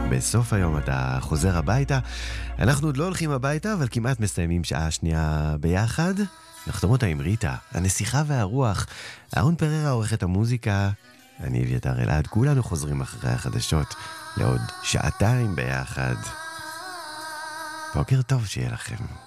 בסוף היום אתה חוזר הביתה. אנחנו עוד לא הולכים הביתה, אבל כמעט מסיימים שעה שנייה ביחד. נחתום אותה עם ריטה, הנסיכה והרוח. אהרון פררה עורך את המוזיקה. אני אביתר אלעד, כולנו חוזרים אחרי החדשות לעוד שעתיים ביחד. בוקר טוב שיהיה לכם.